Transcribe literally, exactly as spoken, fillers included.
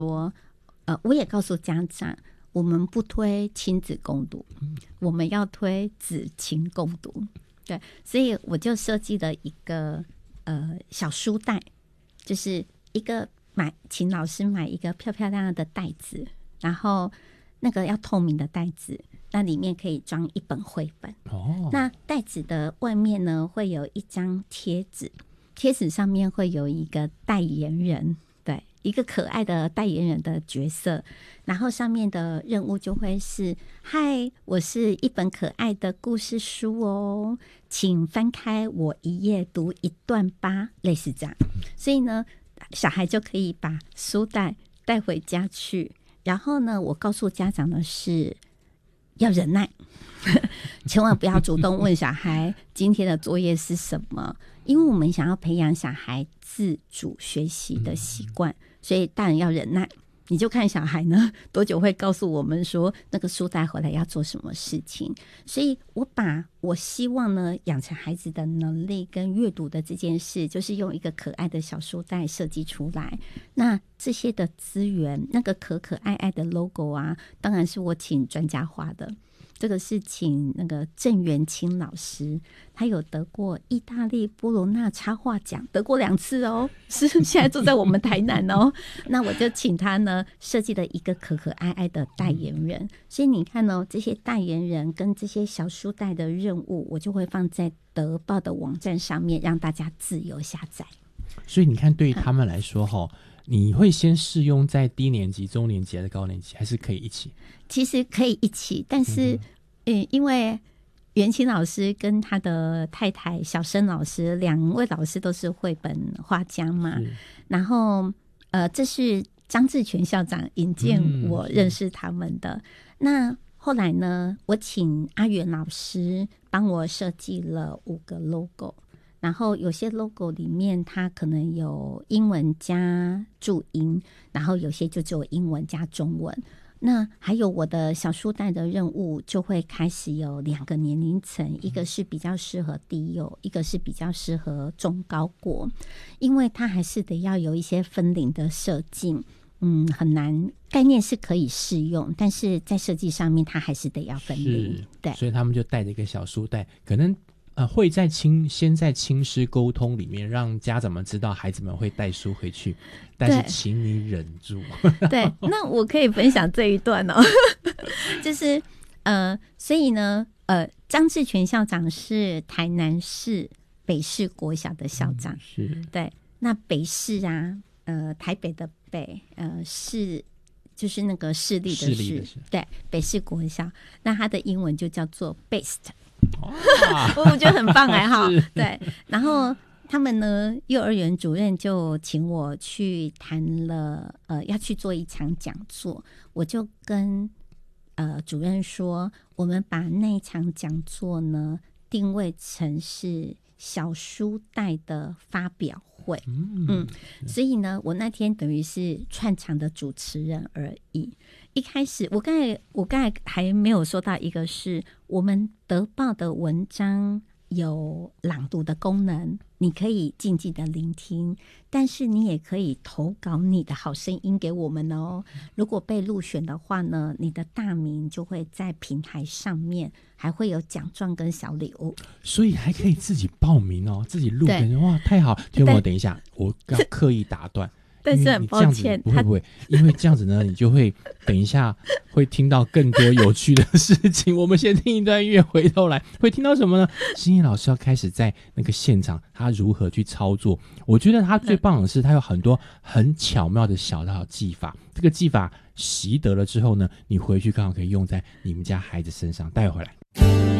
说，呃，我也告诉家长，我们不推亲子共读，我们要推子情共读。对，所以我就设计了一个呃小书袋，就是一个买，请老师买一个漂漂亮亮的袋子，然后那个要透明的袋子，那里面可以装一本绘本。哦，那袋子的外面呢会有一张贴纸，贴纸上面会有一个代言人，对，一个可爱的代言人的角色，然后上面的任务就会是：嗨，我是一本可爱的故事书哦，请翻开我一页读一段吧，类似这样。所以呢，小孩就可以把书袋带回家去。然后呢，我告诉家长的是要忍耐，千万不要主动问小孩今天的作业是什么，因为我们想要培养小孩自主学习的习惯，所以大人要忍耐。你就看小孩呢多久会告诉我们说那个书带回来要做什么事情。所以我把我希望呢养成孩子的能力跟阅读的这件事，就是用一个可爱的小书袋设计出来。那这些的资源，那个可可爱爱的 logo 啊，当然是我请专家画的。这个是请那个郑元清老师，他有得过意大利波罗纳插画奖，得过两次哦，是现在住在我们台南哦。那我就请他呢设计了一个可可爱爱的代言人，所以你看哦，这些代言人跟这些小书袋的任务，我就会放在德报的网站上面，让大家自由下载。 所以你看，对于他们来说哈、嗯，你会先适用在低年级、中年级还是高年级，还是可以一起？其实可以一起，但是、嗯、因为元清老师跟他的太太小生老师两位老师都是绘本画家嘛，然后呃，这是张志全校长引荐我认识他们的。嗯、那后来呢，我请阿元老师帮我设计了五个 logo。然后有些 logo 里面它可能有英文加注音，然后有些就只有英文加中文。那还有我的小书袋的任务就会开始有两个年龄层，一个是比较适合低幼，一个是比较适合中高国，因为它还是得要有一些分龄的设计。嗯，很难，概念是可以适用，但是在设计上面它还是得要分龄。对， 所以他们就带着一个小书袋，可能呃，会在亲先在亲师沟通里面让家长们知道孩子们会带书回去，但是请你忍住。 对，那我可以分享这一段哦，就是呃，所以呢，呃，张志全校长是台南市北市国小的校长，嗯、是对。那北市啊，呃，台北的北，呃，市就是那个市立的市，市的市对，北市国小，那它的英文就叫做 Best。我觉得很棒哎哈，对。然后他们呢，幼儿园主任就请我去谈了，呃，要去做一场讲座。我就跟呃主任说，我们把那一场讲座呢定位成是小书袋的发表会。嗯, 嗯，所以呢，我那天等于是串场的主持人而已。一开始我刚才我刚才还没有说到一个是我们德报的文章有朗读的功能，你可以静静的聆听，但是你也可以投稿你的好声音给我们哦。如果被入选的话呢，你的大名就会在平台上面，还会有奖状跟小礼物， 所以还可以自己报名哦，自己录。哇，太好！听我等一下，我要刻意打断。 但是很抱歉， 不会不会，因为这样子呢，你就会等一下会听到更多有趣的事情。我们先听一段音乐，回头来会听到什么呢？欣怡老师要开始在那个现场，他如何去操作？我觉得他最棒的是，他有很多很巧妙的小道技法。这个技法习得了之后呢，你回去刚好可以用在你们家孩子身上。带回来。